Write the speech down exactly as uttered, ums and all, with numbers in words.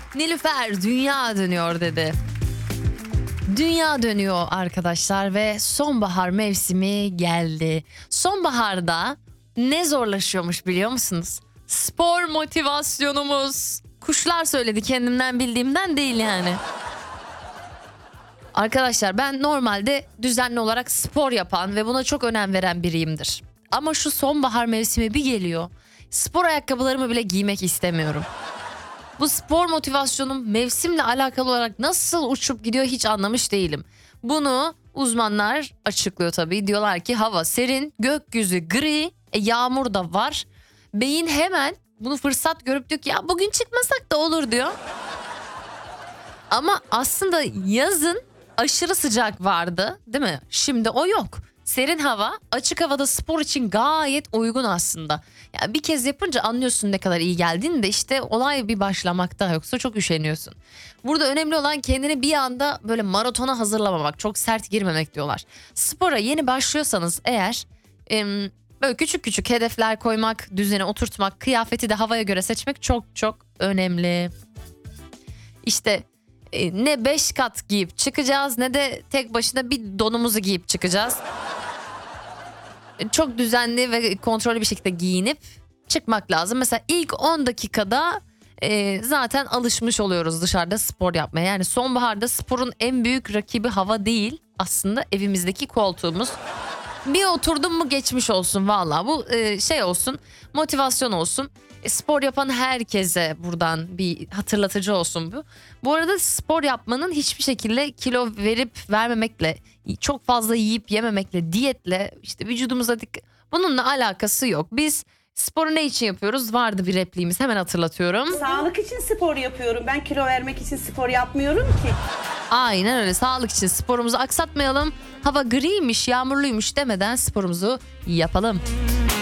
Nilüfer dünya dönüyor dedi. Dünya dönüyor arkadaşlar ve sonbahar mevsimi geldi. Sonbaharda ne zorlaşıyormuş biliyor musunuz? Spor motivasyonumuz. Kuşlar söyledi, kendimden bildiğimden değil yani. Arkadaşlar ben normalde düzenli olarak spor yapan ve buna çok önem veren biriyimdir. Ama şu sonbahar mevsimi bir geliyor. Spor ayakkabılarımı bile giymek istemiyorum. Bu spor motivasyonum mevsimle alakalı olarak nasıl uçup gidiyor hiç anlamış değilim. Bunu uzmanlar açıklıyor tabii. Diyorlar ki hava serin, gökyüzü gri, e, yağmur da var. Beyin hemen bunu fırsat görüp diyor ki ya bugün çıkmasak da olur diyor. Ama aslında yazın aşırı sıcak vardı, değil mi? Şimdi o yok. Serin hava, açık havada spor için gayet uygun aslında. Ya bir kez yapınca anlıyorsun ne kadar iyi geldiğini de işte olay bir başlamakta, yoksa çok üşeniyorsun. Burada önemli olan kendini bir anda böyle maratona hazırlamamak, çok sert girmemek diyorlar. Spora yeni başlıyorsanız eğer em, böyle küçük küçük hedefler koymak, düzene oturtmak, kıyafeti de havaya göre seçmek çok çok önemli. İşte e, ne beş kat giyip çıkacağız ne de tek başına bir donumuzu giyip çıkacağız. Çok düzenli ve kontrollü bir şekilde giyinip çıkmak lazım. Mesela ilk on dakikada e, zaten alışmış oluyoruz dışarıda spor yapmaya. Yani sonbaharda sporun en büyük rakibi hava değil, aslında evimizdeki koltuğumuz. Bir oturdum mu geçmiş olsun valla. Bu e, şey olsun, motivasyon olsun. E, spor yapan herkese buradan bir hatırlatıcı olsun bu. Bu arada spor yapmanın hiçbir şekilde kilo verip vermemekle, çok fazla yiyip yememekle, diyetle, işte vücudumuza dik- bununla alakası yok. Biz sporu ne için yapıyoruz? Vardı bir repliğimiz, hemen hatırlatıyorum. Sağlık için spor yapıyorum. Ben kilo vermek için spor yapmıyorum ki. Aynen öyle, sağlık için sporumuzu aksatmayalım. Hava griymiş, yağmurluymuş demeden sporumuzu yapalım.